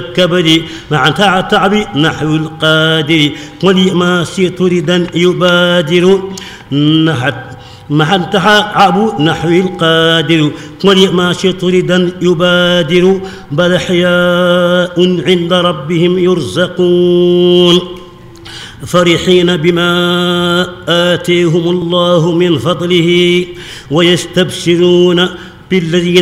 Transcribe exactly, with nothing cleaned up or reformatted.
الكبد مع تعب نحو القادر ولما ستردا يبادر نحت مع التعب نحو القادر ولما شطردا يبادر بل أحياء عند ربهم يرزقون فرحين بما آتيهم الله من فضله ويستبشرون بالذين